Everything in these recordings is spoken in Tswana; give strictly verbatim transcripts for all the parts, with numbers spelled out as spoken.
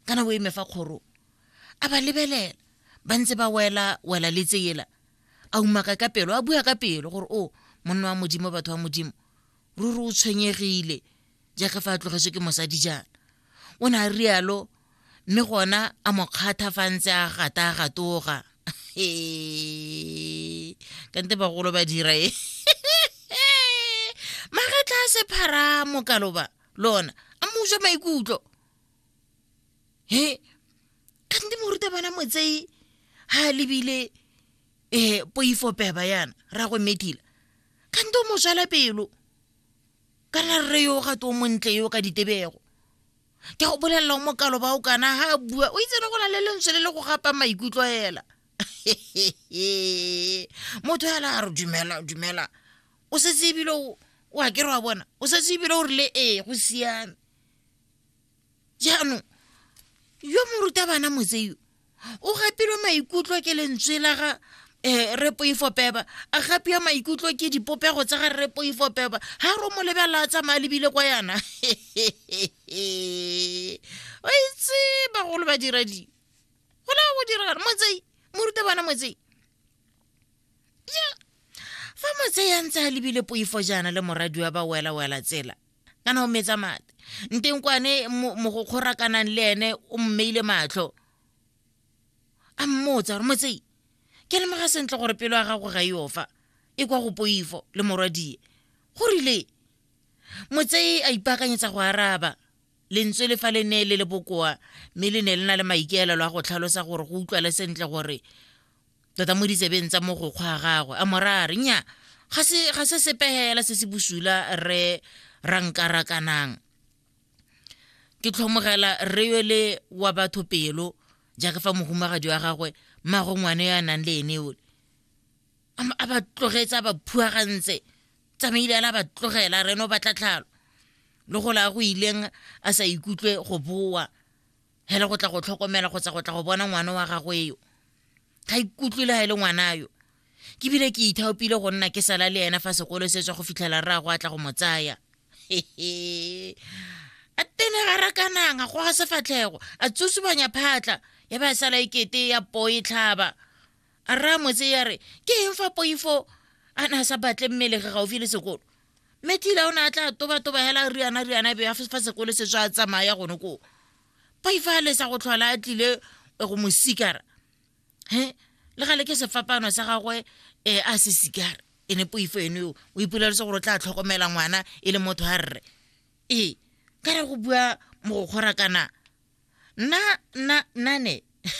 kana o eme fa kgoro a ba lebelela ba ntse ba wela wela le tsela a umaka ka pelo a bua ka pelo gore o monna wa modimo batho wa modimo ruri o tshwenyegile jaaka fa a tlogetswe ke mosadi jana o ne a rialo mme gona a mo kgatha fa ntse a gata a gatoga kante bagolo ba dira e magetla a sephara mokaloba lona a mo utswa maikutlo he kante morutabana motsei ha lebile eh poifo peba yana ra go metila kante o mo tswala pelo kana re yo ga to montle yo ka ditebego ke go bolela mo kalo ba o kana ha bua o itse go na le lentswe le go gapa maikutlo hela motho ala a re dumela dumela o se tsebilo o a ke re wa bona o se tsebilo o rile e go siame jaanong yo morutabana motseyo o gapilwe maikutlo ke lentswe la ga eh re poifo peba a gapia maikutlo ke dipopego tsa ga re poifo peba ha ro mo lebela tsa malebile kwa yana o itse ba go le ba dira di gola go dira motsei morutabana motsei ya fa motsei a ntse a lebile poifo jana le moradi wa ba wela wela tsela kana o metsa mate nteng kwane mo go kgorakanang le ene o mmeile matlho a mmotsa motsei ke le maga sentle gore pelo ya gago ga yofa e kwa go poifo le moradi go rile motsei a ipakanyetsa go araba lentswe le fa le ne le le bokoa mme le ne le na le maikeelelo a go tlhalosa gore go utlwa le sentle gore tota mo ditsebeng tsa mo go kgwa gagwe a morare nya ga se ga se sepehela se se busula re rankarakanang ke tlhomogela re yo le wa batho pelo jaaka fa mohumagadi wa gagwe mmago ngwane ya nang le ene o a ba tlogetsa ba phuagantse tsamaile ala ba tlogela reno ba tlatlhalo le go la go ileng a sa ikutlwe go boa hela go tla go tlhokomela go tsa go tla go bona ngwana wa gagwe yo ga ikutlwe le ha ile ngwana yo ke bile ke ithaopile go nna ke sala le ena fa sekolo se tswa go fitlhela rra go atla go motsaya a tene ga rakananga go ga sefatlhego a tsusubanya phatla ya ba sala ikete ya poi tlhaba a ra motse ya re ke eng fa poifo ana sa batle mmele ga gaufi le sekolo metila o na tla toba toba hela riana riana be fa sekolo se tswa tsamaya gone ko poifa le sa go tlhola a tlile go mosikara he le gale ke sefapano sa gagwe e a se sikara ene poifo ene o ipulela se gore tla tlhokomela ngwana e le motho a rre e ka re go bua mo go khora kana na na nane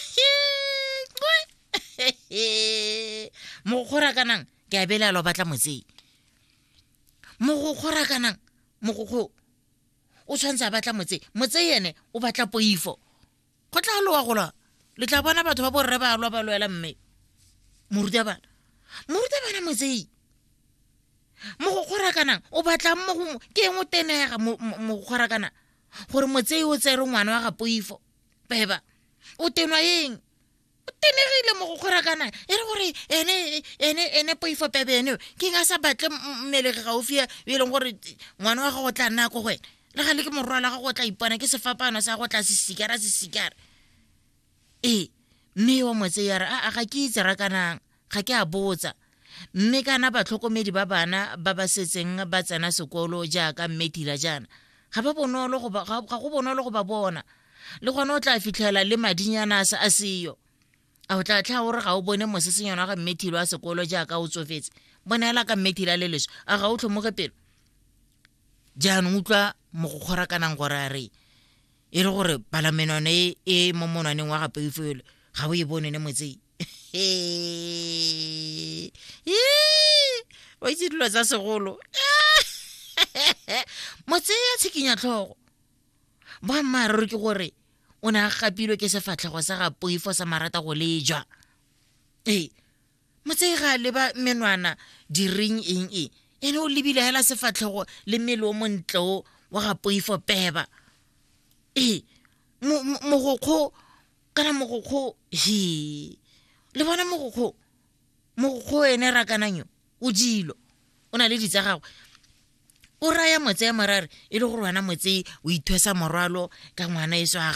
mo go khora kanang ke a bela lo batla motsei mo go khora kanang mo go go o tshwantsa batla motsei motsei ene o batla poifo go tla lo wa gola le tla bona batho ba borre ba lwa ba lwela mme morutabana morutabana motsei mo go khora kanang o batla mo go ke ngo tenega mo go khora kana gore motsei o tsere ngwana wa ga poifo beba o tenwa eng o tenegile mo go khora kana e re gore ene ene ene poifo bebe ene ke nga sa batle mmele ga o fia e leng gore ngwana wa ga go tla nna go gwena le ga le ke morwala ga go tla ipana ke sefapano sa go tla se sikara se sikara e mme wa motsei ya re a ga ke itse rakanang ga ke a botsa mme kana ba tlhokomedi ba bana ba ba setseng ba tsena sekolo jaaka mmetila jana ga ba bonolo go ba ga go bonolo go ba bona le gona o tla fitlhela le madinyana sa a seyo a o tla tla gore ga o bone mosesenyana ga mmetilo wa sekolo jaaka o tsofetse bonela ka mmetila le leso a ga o tlhomoge pelo jaanong utlwa mo go khora kanang gore a re e re gore palamenone e mo monwaneng wa ga poifo ga o e bone ne motsei wa itse dilo tsa segolo motsei a tshikinya tlhogo ba mmaruri ke gore o ne a gapilwe ke sefatlhego sa ga poifo sa marata go lejwa ee motsei ga leba menwana diring eng e ene o lebile hela sefatlhego le mmele o montle wa ga poifo peba ee mogokgo kana mogokgo he le bona mogokgo mogokgo ene rakananyo o dilo o na le ditsa gagwe o raya motsei marare e le gore wana motsei o ithwesa morwalo ka ngwana e swa